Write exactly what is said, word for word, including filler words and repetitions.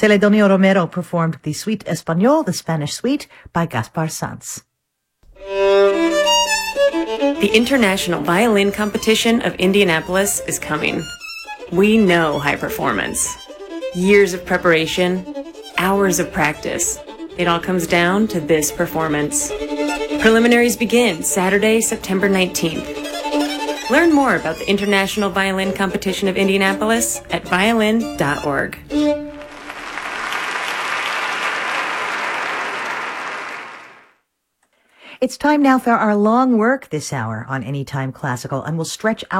Celedonio Romero performed the Suite Español, the Spanish Suite, by Gaspar Sanz. The International Violin Competition of Indianapolis is coming. We know high performance. Years of preparation, hours of practice. It all comes down to this performance. Preliminaries begin Saturday, September nineteenth. Learn more about the International Violin Competition of Indianapolis at violin dot org. It's time now for our long work this hour on Anytime Classical, and we'll stretch out